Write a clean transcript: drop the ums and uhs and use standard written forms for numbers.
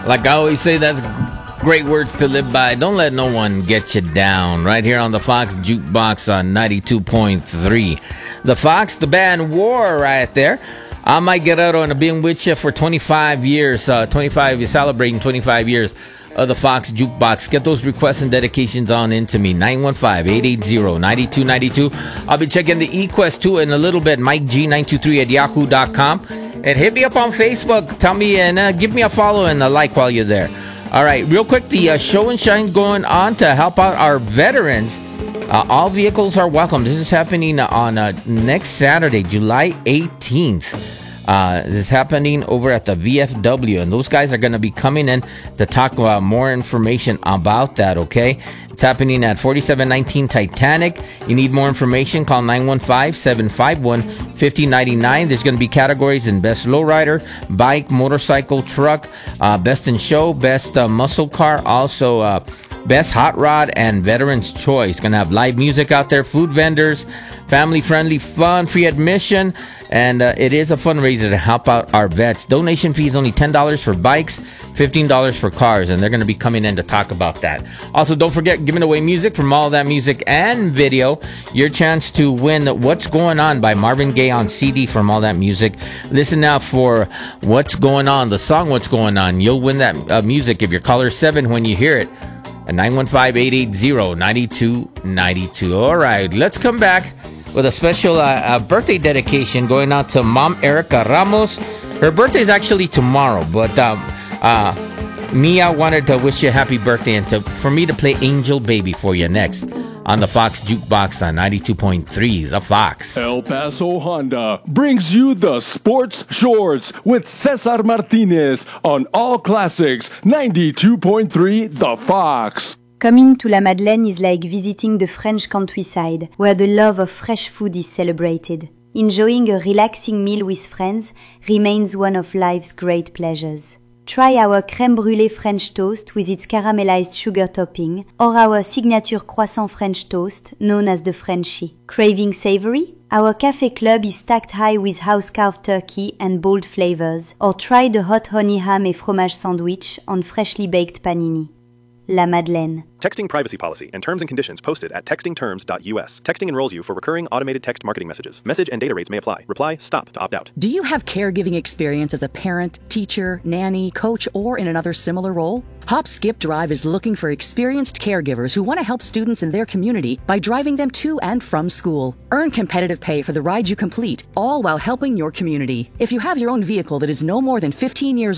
Like I always say, that's great words to live by. Don't let no one get you down. Right here on the Fox Jukebox on 92.3. The Fox, the band War right there. I might get out on a being with you for 25 years. 25, you're celebrating 25 years of the Fox Jukebox. Get those requests and dedications on into me. 915-880-9292. I'll be checking the eQuest too in a little bit. MikeG923 at yahoo.com. And hit me up on Facebook. Tell me and give me a follow and a like while you're there. All right, real quick, the show and shine going on to help out our veterans. All vehicles are welcome. This is happening on next Saturday, July 18th. This is happening over at the VFW, and those guys are going to be coming in to talk about more information about that, okay? It's happening at 4719 Titanic. You need more information, call 915-751-5099. There's going to be categories in Best Lowrider, Bike, Motorcycle, Truck, Best in Show, Best Muscle Car, also Best Hot Rod, and Veterans Choice. Going to have live music out there, food vendors, family-friendly fun, free admission, and it is a fundraiser to help out our vets. Donation fee is only $10 for bikes, $15 for cars, and they're going to be coming in to talk about that. Also, don't forget, giving away music from All That Music and video. Your chance to win What's Going On by Marvin Gaye on CD from All That Music. Listen now for What's Going On, the song What's Going On. You'll win that music if you're caller 7 when you hear it. At 915-880-9292. All right, let's come back with a special birthday dedication going out to Mom Erica Ramos. Her birthday is actually tomorrow, but Mia wanted to wish you a happy birthday and for me to play Angel Baby for you next on the Fox Jukebox on 92.3, The Fox. El Paso Honda brings you the Sports Shorts with Cesar Martinez on All Classics 92.3, The Fox. Coming to La Madeleine is like visiting the French countryside, where the love of fresh food is celebrated. Enjoying a relaxing meal with friends remains one of life's great pleasures. Try our crème brûlée French toast with its caramelized sugar topping, or our signature croissant French toast, known as the Frenchie. Craving savory? Our Café Club is stacked high with house-carved turkey and bold flavors, or try the hot honey ham et fromage sandwich on freshly baked panini. La Madeleine. Texting privacy policy and terms and conditions posted at textingterms.us. Texting enrolls you for recurring automated text marketing messages. Message and data rates may apply. Reply STOP to opt out. Do you have caregiving experience as a parent, teacher, nanny, coach, or in another similar role? Hop Skip Drive is looking for experienced caregivers who want to help students in their community by driving them to and from school. Earn competitive pay for the ride you complete, all while helping your community. If you have your own vehicle that is no more than 15 years